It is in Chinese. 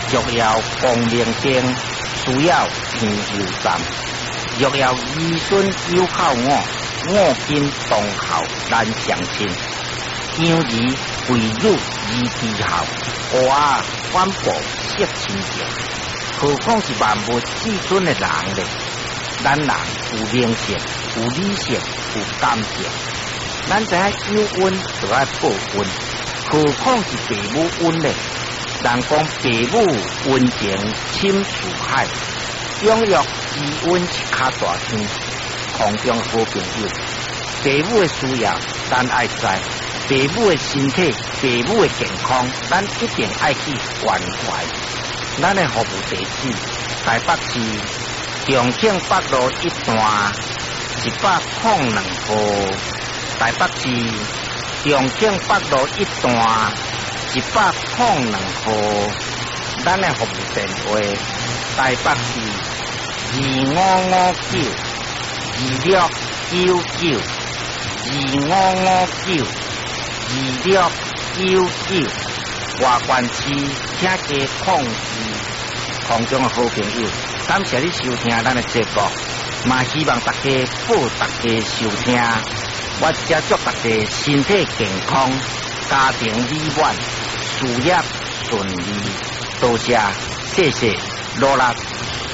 若要光明灯，需要天油站。若要儿孙有孝我，我今当孝难相亲。养儿为汝而之孝，我反哺惜亲情。何况是万物至尊的人呢？咱人有灵性，有理性，有感情。咱知影有恩就要报恩，何况是父母恩呢？人讲父母恩情深似海，养育之恩一卡大天。空中好朋友，父母的需要咱爱知，父母的身体、父母的健康，咱一定爱去关怀。咱的服务地址：台北市重庆北路一段102号。台北市重庆北路一段102号。咱的服务电话：台北市2559，2559，2559，外关市请加控制。空中的好朋友，感谢你收听咱的节目，嘛希望大家保大家收听。我只祝大家身体健康，家庭美满，事业顺利。多谢，谢谢，罗拉。